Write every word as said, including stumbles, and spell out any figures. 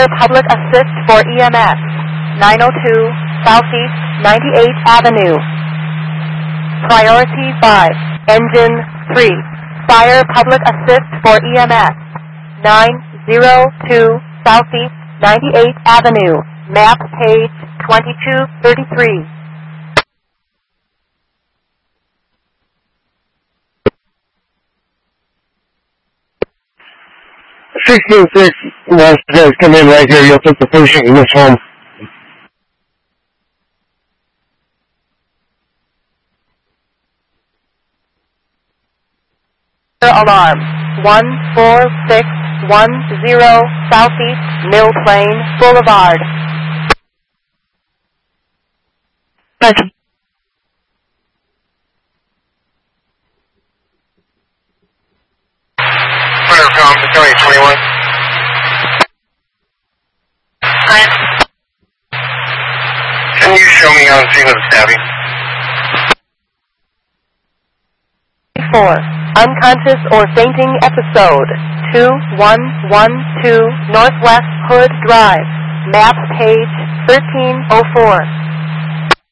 Fire Public Assist for E M S, nine oh two Southeast ninety-eighth Avenue. Priority five, Engine three. Fire Public Assist for E M S, nine oh two Southeast ninety-eighth Avenue. Map page twenty-two thirty-three. sixteen six, West says come in right here. You'll take the patient in this home. Alarm one four six one zero Southeast Mill Plain Boulevard. Thank you. Intercom, County twenty-one. Can you show me on scene of the stabbing? four. Unconscious or fainting episode. two one one two Northwest Hood Drive. Map page thirteen oh four.